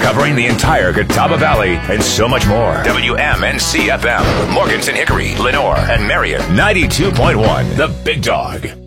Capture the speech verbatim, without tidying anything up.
covering the entire Catawba Valley and so much more. W M N C F M, Morganton, Hickory, Lenore, and Marion. ninety-two point one, The Big Dog.